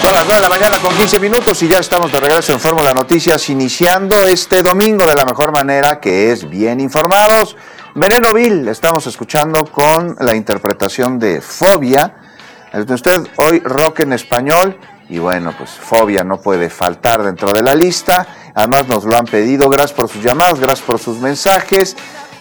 Son las 9 de la mañana con 15 minutos y ya estamos de regreso en Fórmula Noticias, iniciando este domingo de la mejor manera, que es bien informados. Veneno Vil, estamos escuchando con la interpretación de Fobia. Usted hoy rock en español y bueno, pues Fobia no puede faltar dentro de la lista. Además nos lo han pedido, gracias por sus llamadas, gracias por sus mensajes.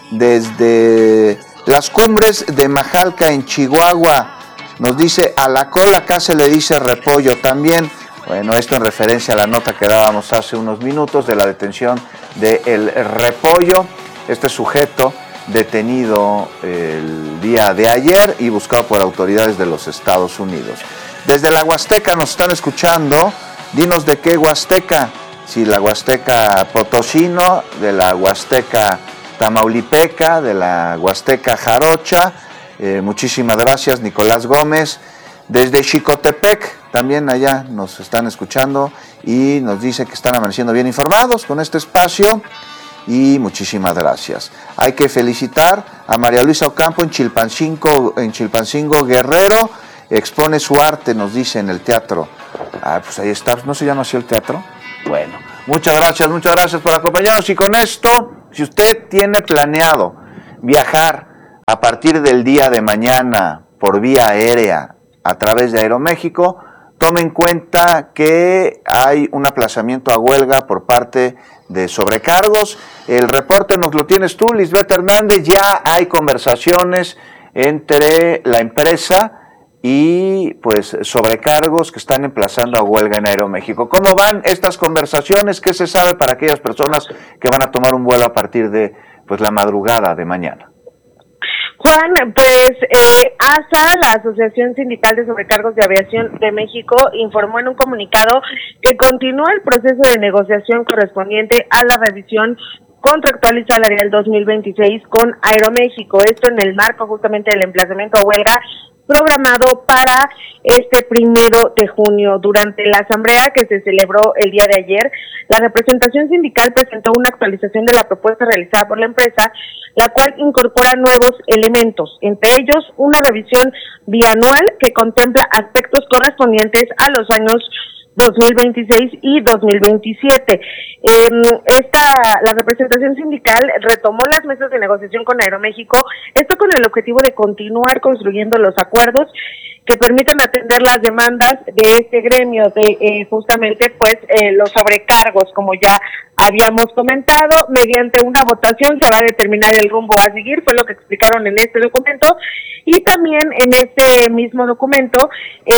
Desde las cumbres de Majalca en Chihuahua, nos dice a la cola acá se le dice repollo también. Bueno, esto en referencia a la nota que dábamos hace unos minutos de la detención del repollo. Este sujeto detenido el día de ayer y buscado por autoridades de los Estados Unidos. Desde la Huasteca nos están escuchando. Dinos de qué Huasteca. Si la Huasteca Potosino, de la Huasteca Tamaulipeca, de la Huasteca Jarocha. Muchísimas gracias, Nicolás Gómez. Desde Xicotepec, también allá nos están escuchando y nos dice que están amaneciendo bien informados con este espacio y muchísimas gracias. Hay que felicitar a María Luisa Ocampo en Chilpancingo Guerrero, expone su arte, nos dice, en el teatro. Pues ahí está, ¿no se llama así el teatro? Bueno, muchas gracias por acompañarnos y con esto, si usted tiene planeado viajar a partir del día de mañana por vía aérea a través de Aeroméxico, tome en cuenta que hay un aplazamiento a huelga por parte de sobrecargos. El reporte nos lo tienes tú, Lisbeth Hernández. Ya hay conversaciones entre la empresa y pues sobrecargos que están emplazando a huelga en Aeroméxico. ¿Cómo van estas conversaciones? ¿Qué se sabe para aquellas personas que van a tomar un vuelo a partir de pues la madrugada de mañana? Juan, pues ASA, la Asociación Sindical de Sobrecargos de Aviación de México, informó en un comunicado que continúa el proceso de negociación correspondiente a la revisión contractual y salarial 2026 con Aeroméxico. Esto en el marco justamente del emplazamiento a huelga programado para este 1 de junio. Durante la asamblea que se celebró el día de ayer, la representación sindical presentó una actualización de la propuesta realizada por la empresa, la cual incorpora nuevos elementos, entre ellos una revisión bianual que contempla aspectos correspondientes a los años 2026 y 2027. La representación sindical retomó las mesas de negociación con Aeroméxico, esto con el objetivo de continuar construyendo los acuerdos que permitan atender las demandas de este gremio, de justamente pues los sobrecargos, como ya habíamos comentado. Mediante una votación se va a determinar el rumbo a seguir, fue lo que explicaron en este documento, y también en este mismo documento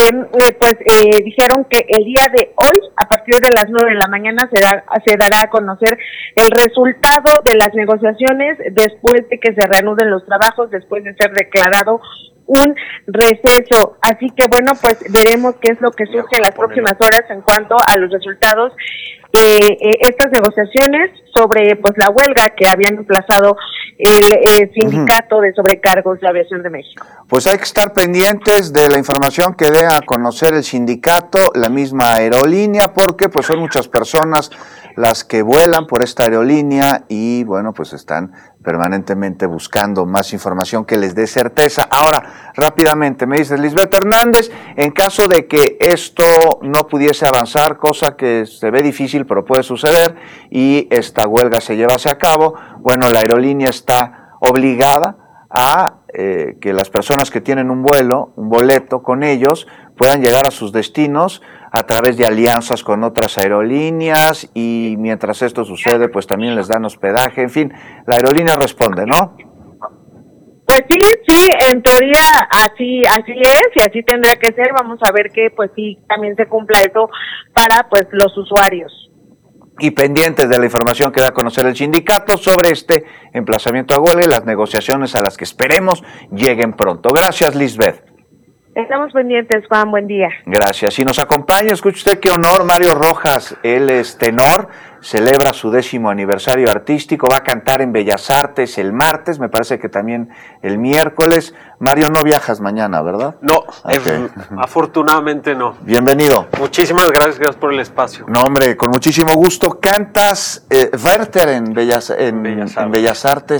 dijeron que el día de hoy, a partir de las 9 de la mañana, se dará a conocer el resultado de las negociaciones después de que se reanuden los trabajos, después de ser declarado un receso. Así que bueno, pues veremos qué es lo que surge en las próximas horas en cuanto a los resultados estas negociaciones sobre pues la huelga que habían emplazado el sindicato de sobrecargos de aviación de México. Pues hay que estar pendientes de la información que dé a conocer el sindicato, la misma aerolínea, porque pues son muchas personas las que vuelan por esta aerolínea y bueno, pues están permanentemente buscando más información que les dé certeza. Ahora, rápidamente, me dice Lisbeth Hernández, en caso de que esto no pudiese avanzar, cosa que se ve difícil, pero puede suceder, y esta huelga se llevase a cabo, bueno, la aerolínea está obligada a que las personas que tienen un boleto con ellos, puedan llegar a sus destinos a través de alianzas con otras aerolíneas, y mientras esto sucede, pues también les dan hospedaje, en fin, la aerolínea responde, ¿no? Pues sí, en teoría así es y así tendrá que ser. Vamos a ver que pues sí también se cumpla eso para pues los usuarios. Y pendientes de la información que da a conocer el sindicato sobre este emplazamiento a huelga y las negociaciones a las que esperemos lleguen pronto. Gracias, Lisbeth. Estamos pendientes, Juan, buen día. Gracias. Y nos acompaña, escuche usted qué honor, Mario Rojas, él es tenor, celebra su 10º aniversario artístico, va a cantar en Bellas Artes el martes, me parece que también el miércoles. Mario, no viajas mañana, ¿verdad? No, afortunadamente no. Bienvenido. Muchísimas gracias por el espacio. No, hombre, con muchísimo gusto. Cantas Werther en Bellas Artes.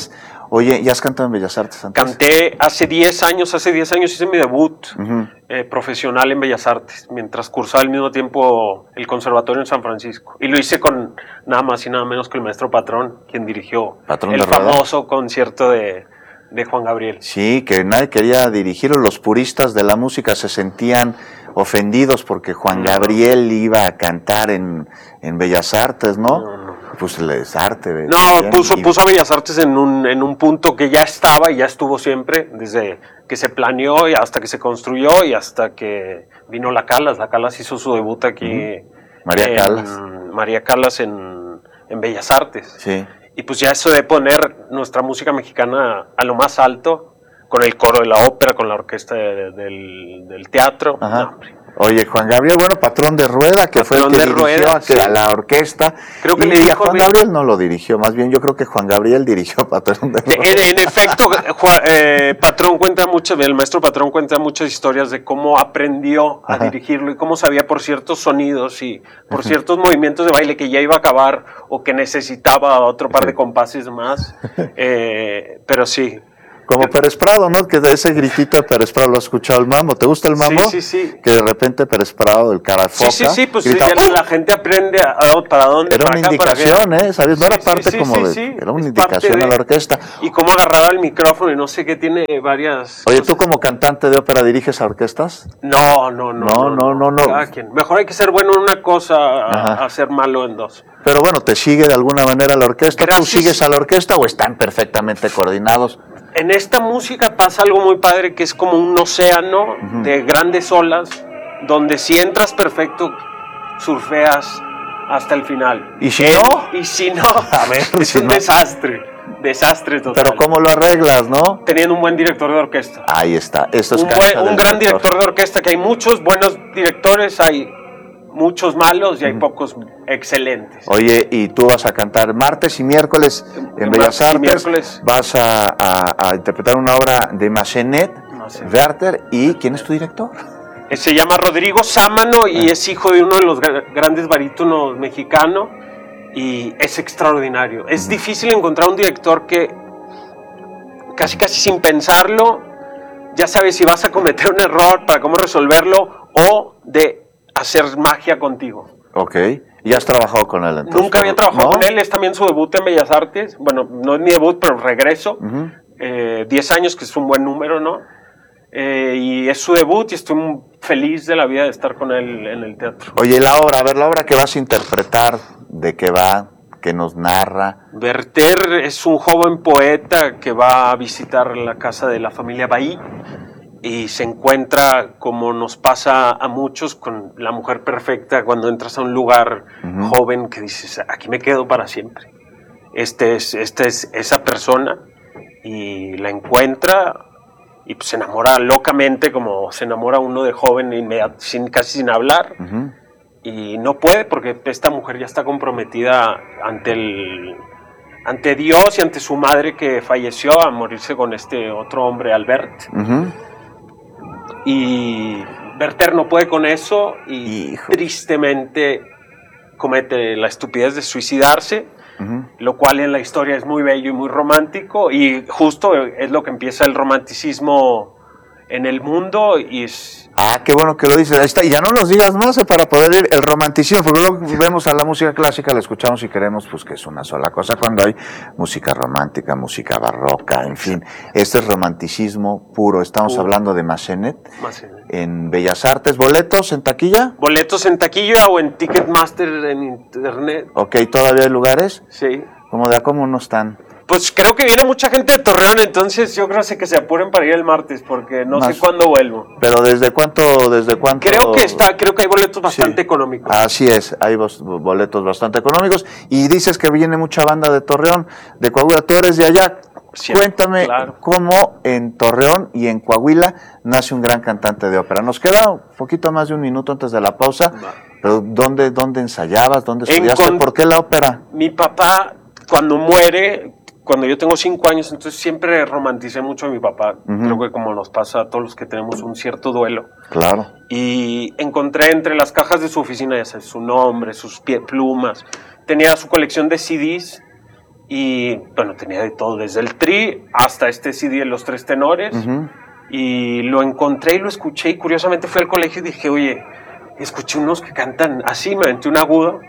Oye, ¿ya has cantado en Bellas Artes antes? Canté hace 10 años hice mi debut profesional en Bellas Artes, mientras cursaba al mismo tiempo el conservatorio en San Francisco. Y lo hice con nada más y nada menos que el maestro Patrón, quien dirigió el famoso concierto de Juan Gabriel. Sí, que nadie quería dirigirlo. Los puristas de la música se sentían ofendidos porque Juan Gabriel iba a cantar en Bellas Artes, ¿no? Pues es arte. Puso a Bellas Artes en un punto que ya estaba y ya estuvo siempre, desde que se planeó y hasta que se construyó y hasta que vino La Calas. La Calas hizo su debut aquí. María Calas en Bellas Artes. Sí. Y pues ya eso de poner nuestra música mexicana a lo más alto, con el coro de la ópera, con la orquesta del teatro. No, oye, Juan Gabriel, Patrón de Rueda, que fue el que dirigió a la orquesta. Creo que y a Juan Gabriel no lo dirigió, más bien yo creo que Juan Gabriel dirigió Patrón de Rueda. En efecto, el maestro Patrón cuenta muchas historias de cómo aprendió a dirigirlo y cómo sabía por ciertos sonidos y por ciertos movimientos de baile que ya iba a acabar o que necesitaba otro par de compases más. Pero sí. Como Pérez Prado, ¿no? Que ese gritito de Pérez Prado lo ha escuchado el Mamo. ¿Te gusta el Mamo? Sí. Que de repente Pérez Prado, el cara de foca. Sí, pues grita, la gente aprende para dónde. Era una indicación, ¿sabes? No era parte era una indicación a la orquesta. Y cómo agarraba el micrófono y no sé qué, tiene varias... Oye, ¿tú como cantante de ópera diriges a orquestas? No. Cada quien. Mejor hay que ser bueno en una cosa a ser malo en dos. Pero ¿te sigue de alguna manera la orquesta? Gracias. ¿Tú sigues a la orquesta o están perfectamente coordinados? En esta música pasa algo muy padre, que es como un océano de grandes olas, donde si entras perfecto, surfeas hasta el final. ¿Y si no? A ver, es un desastre total. Pero ¿cómo lo arreglas, no? Teniendo un buen director de orquesta. Ahí está, esto es un gran director de orquesta, que hay muchos buenos directores, hay muchos malos y hay pocos excelentes. Oye, y tú vas a cantar martes y miércoles en Bellas Artes. Vas a interpretar una obra de Massenet, Werther, ¿y quién es tu director? Se llama Rodrigo Sámano y es hijo de uno de los grandes barítonos mexicanos y es extraordinario. Es difícil encontrar un director que casi sin pensarlo ya sabe si vas a cometer un error, para cómo resolverlo o de hacer magia contigo. Ok. ¿Y has trabajado con él entonces? Nunca había trabajado con él, es también su debut en Bellas Artes. Bueno, no es mi debut, pero regreso. 10 años, que es un buen número, ¿no? Y es su debut y estoy muy feliz de la vida de estar con él en el teatro. Oye, la obra que vas a interpretar, ¿de qué va? ¿Qué nos narra? Werther es un joven poeta que va a visitar la casa de la familia Bailly y se encuentra, como nos pasa a muchos, con la mujer perfecta cuando entras a un lugar joven que dices, aquí me quedo para siempre. Este es esa persona, y la encuentra y pues se enamora locamente, como se enamora uno de joven casi sin hablar, y no puede porque esta mujer ya está comprometida ante Dios y ante su madre, que falleció a morirse con este otro hombre, Albert. Y Werther no puede con eso y tristemente comete la estupidez de suicidarse, lo cual en la historia es muy bello y muy romántico, y justo es lo que empieza el romanticismo en el mundo. Y qué bueno que lo dices. Ahí está. Y ya no nos digas más para poder ir el romanticismo, porque luego vemos a la música clásica, la escuchamos y queremos pues que es una sola cosa, cuando hay música romántica, música barroca, en fin. Este es romanticismo puro. Estamos hablando de Massenet en Bellas Artes. ¿Boletos en taquilla? Boletos en taquilla o en Ticketmaster en internet. Ok, ¿todavía hay lugares? Sí. ¿Cómo no están? Pues creo que viene mucha gente de Torreón, entonces yo creo que se apuren para ir el martes, porque no sé cuándo vuelvo. ¿Pero desde cuánto? Creo que hay boletos bastante económicos. Así es, hay boletos bastante económicos. Y dices que viene mucha banda de Torreón, de Coahuila. Tú eres de allá. Cuéntame cómo en Torreón y en Coahuila nace un gran cantante de ópera. Nos queda un poquito más de un minuto antes de la pausa, pero ¿dónde ensayabas? ¿Dónde estudiaste? ¿Por qué la ópera? Mi papá, cuando muere, cuando yo tengo 5 años, entonces siempre romanticé mucho a mi papá. Creo que como nos pasa a todos los que tenemos un cierto duelo. Claro. Y encontré entre las cajas de su oficina, ya sabes, su nombre, sus plumas. Tenía su colección de CDs Y bueno, tenía de todo, desde el Tri hasta este CD de los tres tenores. Uh-huh. Y lo encontré y lo escuché, y curiosamente fui al colegio y dije, oye, escuché unos que cantan así, me aventé un agudo.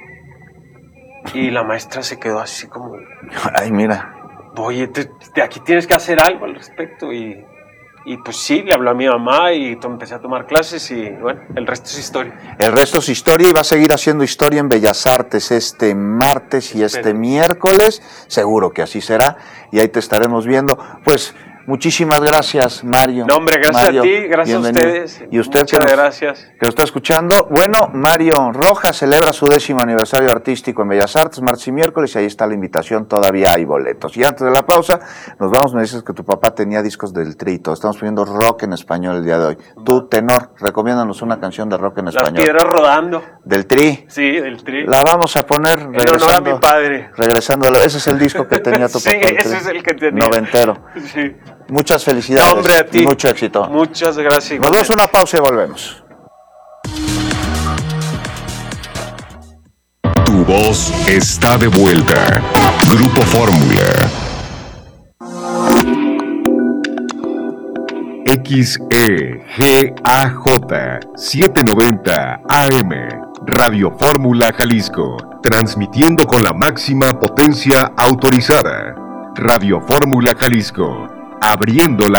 Y la maestra se quedó así como... Ay, mira. Oye, aquí tienes que hacer algo al respecto. Y pues sí, le habló a mi mamá y empecé a tomar clases y bueno, el resto es historia. El resto es historia y va a seguir haciendo historia en Bellas Artes este martes y este miércoles. Seguro que así será y ahí te estaremos viendo. Pues muchísimas gracias, Mario. No, hombre, gracias Mario, a ti, gracias bienvenido. a ustedes. Y usted gracias. Que lo está escuchando. Bueno, Mario Rojas celebra su 10º aniversario artístico en Bellas Artes, martes y miércoles, y ahí está la invitación, todavía hay boletos. Y antes de la pausa, nos vamos, me dices que tu papá tenía discos del Tri, estamos poniendo rock en español el día de hoy. Tú, tenor, recomiéndanos una canción de rock en español. Las Piedras Rodando. ¿Del Tri? Sí, del Tri. La vamos a poner en honor a mi padre. Regresando, ese es el disco que tenía tu papá. Sí, ese es el que tenía. Noventero. Sí. Muchas felicidades. No, hombre, a ti. Y mucho éxito. Muchas gracias. Nos damos una pausa y volvemos. Tu voz está de vuelta. Grupo Fórmula. XEGAJ 790 AM. Radio Fórmula Jalisco. Transmitiendo con la máxima potencia autorizada. Radio Fórmula Jalisco. Abriendo la